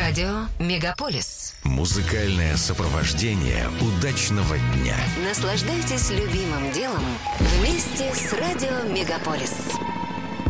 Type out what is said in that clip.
Радио Мегаполис. Музыкальное сопровождение удачного дня. Наслаждайтесь любимым делом вместе с Радио Мегаполис.